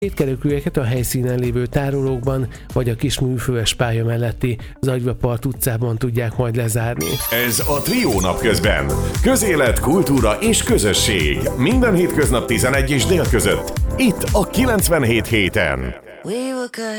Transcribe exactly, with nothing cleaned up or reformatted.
Kétkerekűeket a helyszínen lévő tárolókban vagy a kis műfőes pálya melletti Zagyvapart utcában tudják majd lezárni. Ez a Trió napközben. Közélet, kultúra és közösség. Minden hétköznap tizenegy és dél között. Itt a kilencvenhét héten.